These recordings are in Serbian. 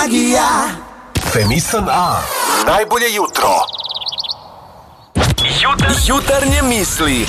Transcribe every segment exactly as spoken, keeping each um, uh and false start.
magija. Femisan A. Najbolje jutro. Jutar... Jutarnje misli.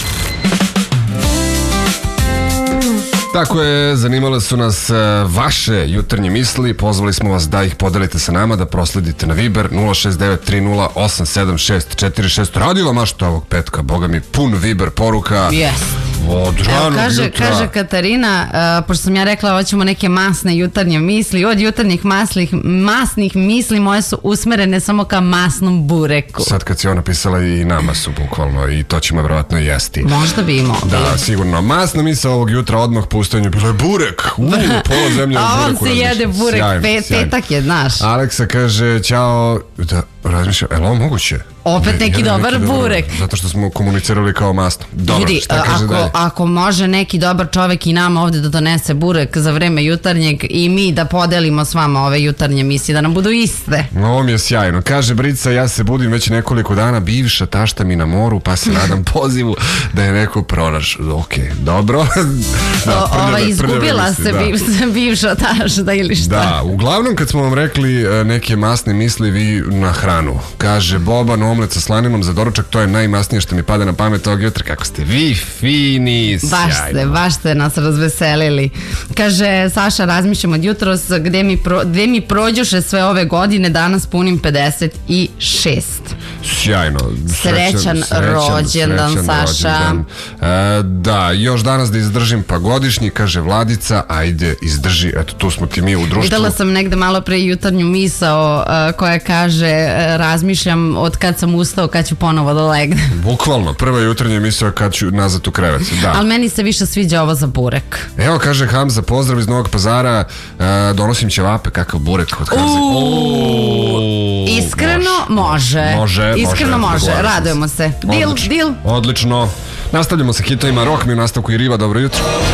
Tako je, zanimale su nas vaše jutarnje misli, pozvali smo vas da ih podelite sa nama, da prosledite na Viber nula šest devet tri nula osam sedam šest četiri šest. Radio vam mašta ovog petka, boga mi, pun Viber poruka. Yes. Od ranog kaže, jutra. kaže Katarina, uh, pošto sam ja rekla hoćemo neke masne jutarnje misli, od jutarnjih maslih, masnih misli moje su usmerene samo ka masnom bureku. Sad kad si ona pisala i nama su bukvalno i to ćemo vjerojatno jesti. Možda bi imao. Da, sigurno. Masna misla ovog jutra odmah po ustojanju bilo je burek. Uuu, pola zemlje u A bureku. on se jede burek, sjajno, pet, sjajno. petak je, znaš. Aleksa kaže, ćao, da razmišljam, je li ovo moguće? Opet neki Jedan dobar neki burek. Zato što smo komunicirali kao masno. Dobro, Ljudi, šta kaže ako, dalje? ako može neki dobar čovek i nama ovde da donese burek za vreme jutarnjeg i mi da podelimo s vama ove jutarnje misije, da nam budu iste. Ovo mi je sjajno. Kaže Brica, ja se budim već nekoliko dana, bivša tašta mi na moru, pa se nadam pozivu da je neko pronaš. Ok, dobro. Da, O, prljave, ova izgubila prljave se misli, da. biv, bivša tašta ili šta. Da, uglavnom kad smo vam rekli e, neke masne misli vi na hranu. Kaže Boban, omlet sa slaninom za doručak, to je najmasnije što mi pada na pamet ovog jutra. Kako ste vi fini, sjajno. Baš ste, baš ste nas razveselili. Kaže Saša, razmišljam od jutros gde mi, pro, gde mi prođuše sve ove godine, danas punim pedeset šest. Sjajno. Srećan rođendan, srećan Saša. rođendan. E, da, još danas da izdržim pa godišnji, kaže Vladica, ajde izdrži, eto tu smo ti mi u društvu. Videla sam negde malo pre jutarnju misao uh, koja kaže uh, razmišljam od kad sam ustao, kad ću ponovo da legnem. Bukvalno, prva jutarnja emisija kad ću nazad u krevet. Da. Ali meni se više sviđa ovo za burek. Evo, kaže Hamza, pozdrav iz Novog Pazara, e, donosim ćevape, kakav burek od Hamza. Iskreno može. Može, Iskreno može. može. Radujemo se. Dil, Odlično. dil. Odlično. Nastavljamo sa hitovima. Rock mi u nastavku i Riva, dobro jutro.